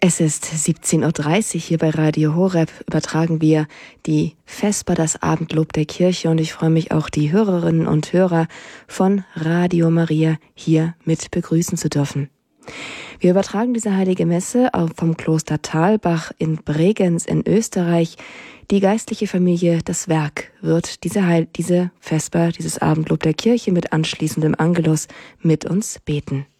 Es ist 17:30 Uhr hier bei Radio Horeb, übertragen wir die Vesper, das Abendlob der Kirche, und ich freue mich auch, die Hörerinnen und Hörer von Radio Maria hier mit begrüßen zu dürfen. Wir übertragen diese heilige Messe vom Kloster Thalbach in Bregenz in Österreich. Die geistliche Familie Das Werk wird diese Vesper, dieses Abendlob der Kirche mit anschließendem Angelus mit uns beten.